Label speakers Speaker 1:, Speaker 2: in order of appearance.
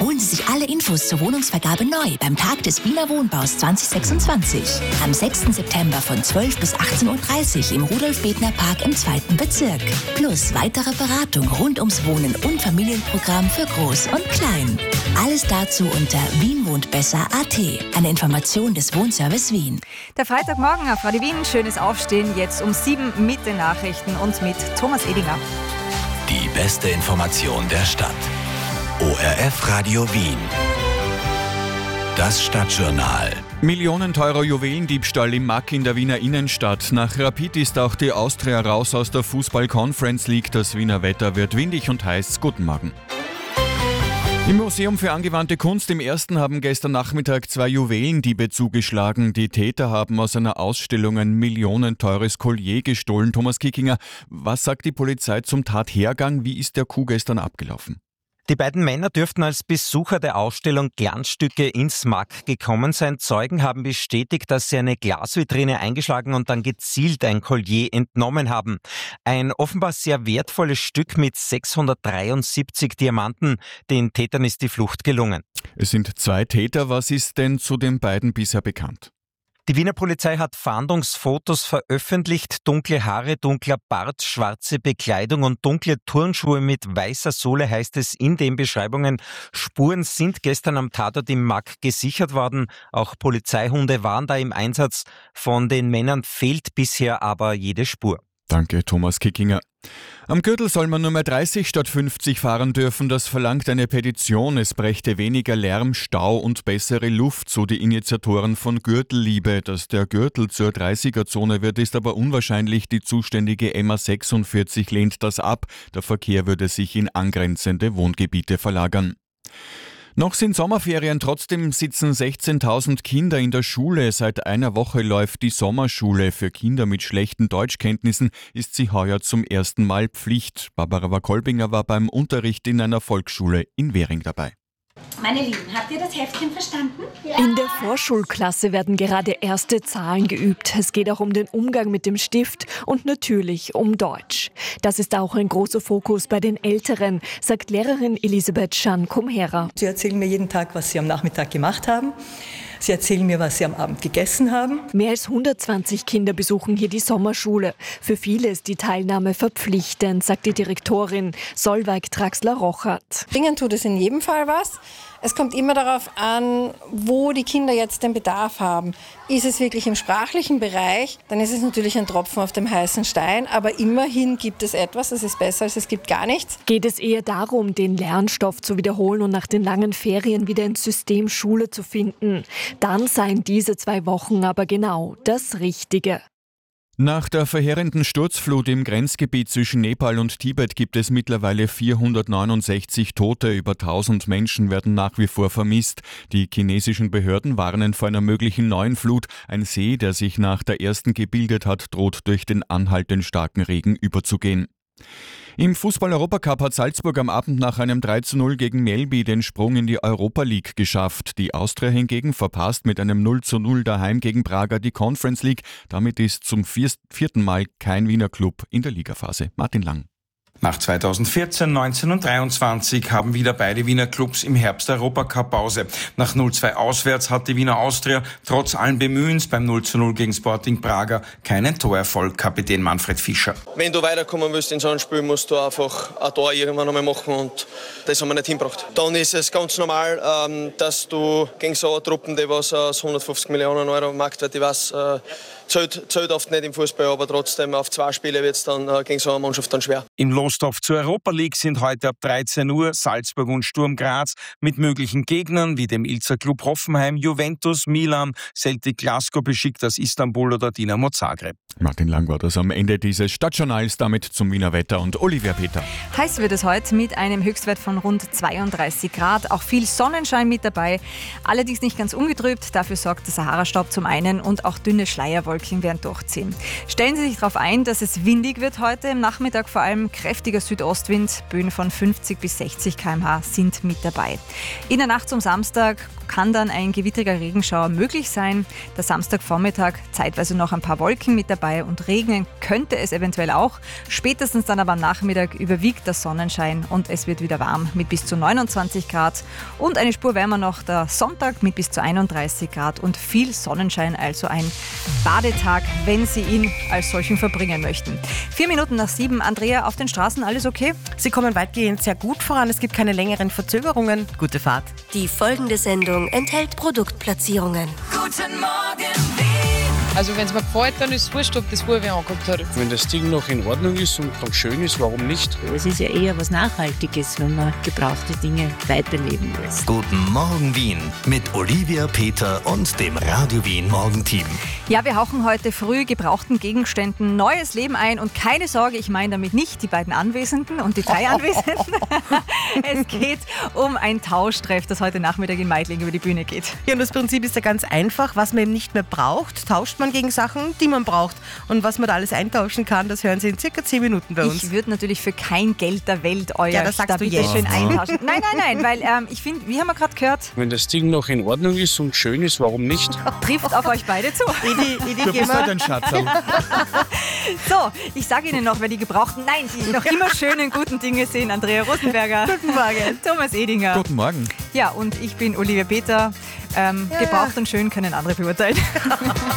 Speaker 1: Holen Sie sich alle Infos zur Wohnungsvergabe neu beim Tag des Wiener Wohnbaus 2026. Am 6. September von 12 bis 18.30 Uhr im Rudolf-Bethner-Park im 2. Bezirk. Plus weitere Beratung rund ums Wohnen und Familienprogramm für Groß und Klein. Alles dazu unter wienwohntbesser.at. Eine Information des Wohnservice Wien.
Speaker 2: Der Freitagmorgen auf Radio Wien. Schönes Aufstehen jetzt um 7 mit den Nachrichten und mit Thomas Edinger.
Speaker 3: Die beste Information der Stadt. ORF Radio Wien. Das Stadtjournal.
Speaker 4: Millionenteurer Juwelendiebstahl im Mack in der Wiener Innenstadt. Nach Rapid ist auch die Austria raus aus der Fußball-Conference League. Das Wiener Wetter wird windig und heiß. Guten Morgen. Im Museum für angewandte Kunst im Ersten haben gestern Nachmittag 2 Juwelendiebe zugeschlagen. Die Täter haben aus einer Ausstellung ein millionenteures Collier gestohlen. Thomas Kickinger, was sagt die Polizei zum Tathergang? Wie ist der Coup gestern abgelaufen?
Speaker 5: Die beiden Männer dürften als Besucher der Ausstellung Glanzstücke ins Mack gekommen sein. Zeugen haben bestätigt, dass sie eine Glasvitrine eingeschlagen und dann gezielt ein Collier entnommen haben. Ein offenbar sehr wertvolles Stück mit 673 Diamanten. Den Tätern ist die Flucht gelungen.
Speaker 4: Es sind 2 Täter. Was ist denn zu den beiden bisher bekannt?
Speaker 5: Die Wiener Polizei hat Fahndungsfotos veröffentlicht. Dunkle Haare, dunkler Bart, schwarze Bekleidung und dunkle Turnschuhe mit weißer Sohle, heißt es in den Beschreibungen. Spuren sind gestern am Tatort im Mack gesichert worden. Auch Polizeihunde waren da im Einsatz. Von den Männern fehlt bisher aber jede Spur.
Speaker 4: Danke, Thomas Kickinger. Am Gürtel soll man nur mehr 30 statt 50 fahren dürfen. Das verlangt eine Petition. Es brächte weniger Lärm, Stau und bessere Luft, so die Initiatoren von Gürtelliebe. Dass der Gürtel zur 30er-Zone wird, ist aber unwahrscheinlich. Die zuständige MA46 lehnt das ab. Der Verkehr würde sich in angrenzende Wohngebiete verlagern. Noch sind Sommerferien, trotzdem sitzen 16.000 Kinder in der Schule. Seit einer Woche läuft die Sommerschule. Für Kinder mit schlechten Deutschkenntnissen ist sie heuer zum ersten Mal Pflicht. Barbara Kolbinger war beim Unterricht in einer Volksschule in Währing dabei.
Speaker 6: Meine Lieben, habt ihr das Heftchen verstanden?
Speaker 7: Ja. In der Vorschulklasse werden gerade erste Zahlen geübt. Es geht auch um den Umgang mit dem Stift und natürlich um Deutsch. Das ist auch ein großer Fokus bei den Älteren, sagt Lehrerin Elisabeth Schan-Kumhera.
Speaker 8: Sie erzählen mir jeden Tag, was sie am Nachmittag gemacht haben. Sie erzählen mir, was sie am Abend gegessen haben.
Speaker 7: Mehr als 120 Kinder besuchen hier die Sommerschule. Für viele ist die Teilnahme verpflichtend, sagt die Direktorin Solveig Traxler-Rochert.
Speaker 9: Bringen tut es in jedem Fall was. Es kommt immer darauf an, wo die Kinder jetzt den Bedarf haben. Ist es wirklich im sprachlichen Bereich, dann ist es natürlich ein Tropfen auf dem heißen Stein. Aber immerhin gibt es etwas, das ist besser als es gibt gar nichts.
Speaker 7: Geht es eher darum, den Lernstoff zu wiederholen und nach den langen Ferien wieder ins System Schule zu finden? Dann seien diese 2 Wochen aber genau das Richtige.
Speaker 4: Nach der verheerenden Sturzflut im Grenzgebiet zwischen Nepal und Tibet gibt es mittlerweile 469 Tote. Über 1000 Menschen werden nach wie vor vermisst. Die chinesischen Behörden warnen vor einer möglichen neuen Flut. Ein See, der sich nach der ersten gebildet hat, droht durch den anhaltend starken Regen überzugehen. Im Fußball-Europacup hat Salzburg am Abend nach einem 3:0 gegen Melby den Sprung in die Europa League geschafft. Die Austria hingegen verpasst mit einem 0:0 daheim gegen Braga die Conference League. Damit ist zum 4. Mal kein Wiener Club in der Ligaphase. Martin Lang.
Speaker 10: Nach 2014, 19 und 23 haben wieder beide Wiener Clubs im Herbst Europacup Pause. Nach 0:2 auswärts hat die Wiener Austria trotz allen Bemühens beim 0:0 gegen Sporting Braga keinen Torerfolg. Kapitän Manfred Fischer.
Speaker 11: Wenn du weiterkommen willst in so einem Spiel, musst du einfach ein Tor irgendwann einmal machen und das haben wir nicht hingebracht. Dann ist es ganz normal, dass du gegen so eine Truppe, die was aus 150 Millionen Euro Marktwert, ich weiß, zählt oft nicht im Fußball, aber trotzdem auf 2 Spiele wird es dann gegen so eine Mannschaft dann schwer.
Speaker 10: Im Lostopf zur Europa League sind heute ab 13 Uhr Salzburg und Sturm Graz mit möglichen Gegnern wie dem Ilzer Club Hoffenheim, Juventus, Milan, Celtic Glasgow, Besiktas Istanbul oder Dinamo Zagreb.
Speaker 4: Martin Lang war das am Ende dieses Stadtjournals, damit zum Wiener Wetter und Olivia Peter.
Speaker 2: Heiß wird es heute mit einem Höchstwert von rund 32 Grad. Auch viel Sonnenschein mit dabei. Allerdings nicht ganz ungetrübt. Dafür sorgt der Sahara-Staub zum einen und auch dünne Schleierwolken Wolken werden durchziehen. Stellen Sie sich darauf ein, dass es windig wird heute. Im Nachmittag vor allem kräftiger Südostwind. Böen von 50 bis 60 km/h sind mit dabei. In der Nacht zum Samstag kann dann ein gewittriger Regenschauer möglich sein. Der Samstagvormittag zeitweise noch ein paar Wolken mit dabei und regnen könnte es eventuell auch. Spätestens dann aber am Nachmittag überwiegt der Sonnenschein und es wird wieder warm mit bis zu 29 Grad. Und eine Spur wärmer noch der Sonntag mit bis zu 31 Grad und viel Sonnenschein, also ein Badetag, wenn Sie ihn als solchen verbringen möchten. 4 Minuten nach 7. Andrea, auf den Straßen alles okay?
Speaker 12: Sie kommen weitgehend sehr gut voran. Es gibt keine längeren Verzögerungen. Gute Fahrt.
Speaker 1: Die folgende Sendung enthält Produktplatzierungen.
Speaker 13: Guten Morgen, Wien. Also wenn es mir gefällt, dann ist es wurscht, ob das vorher wer angeguckt hat.
Speaker 14: Wenn das Ding noch in Ordnung ist und noch schön ist, warum nicht?
Speaker 15: Es ist ja eher was Nachhaltiges, wenn man gebrauchte Dinge weiterleben lässt.
Speaker 3: Guten Morgen Wien mit Olivia, Peter und dem Radio Wien Morgenteam.
Speaker 2: Ja, wir hauchen heute früh gebrauchten Gegenständen neues Leben ein und keine Sorge, ich meine damit nicht die beiden Anwesenden und die 3 Anwesenden. Es geht um ein Tauschtreff, das heute Nachmittag in Meidling über die Bühne geht.
Speaker 12: Ja, und das Prinzip ist ja ganz einfach. Was man eben nicht mehr braucht, tauscht man gegen Sachen, die man braucht. Und was man da alles eintauschen kann, das hören Sie in circa 10 Minuten bei uns.
Speaker 2: Ich würde natürlich für kein Geld der Welt
Speaker 12: das sagst du jetzt.
Speaker 2: Schön eintauschen. Nein, weil ich finde, wie haben wir gerade gehört?
Speaker 14: Wenn das Ding noch in Ordnung ist und schön ist, warum nicht?
Speaker 2: Trifft auf euch beide zu.
Speaker 4: Du bist halt ein Schatzerl.
Speaker 2: So, ich sage Ihnen noch, wer die gebrauchten, die noch immer schönen, guten Dinge sehen. Andrea Rosenberger.
Speaker 12: Guten Morgen.
Speaker 2: Thomas Edinger.
Speaker 4: Guten Morgen.
Speaker 2: Ja, und ich bin Olivia Peter. Gebraucht und schön können andere beurteilen.